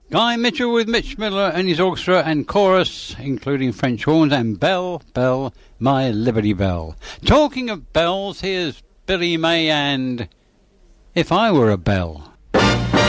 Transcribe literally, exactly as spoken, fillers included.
Guy Mitchell with Mitch Miller and his orchestra and chorus, including French horns, and Bell, Bell, My Liberty Bell. Talking of bells, here's Billy May and If I Were a Bell.